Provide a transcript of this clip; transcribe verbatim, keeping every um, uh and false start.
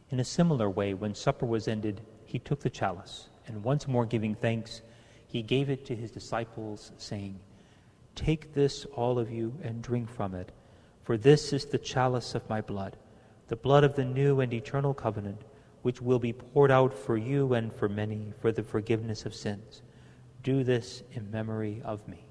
In a similar way, when supper was ended, he took the chalice, and once more giving thanks, he gave it to his disciples, saying, "Take this, all of you, and drink from it, for this is the chalice of my blood, the blood of the new and eternal covenant, which will be poured out for you and for many for the forgiveness of sins. Do this in memory of me."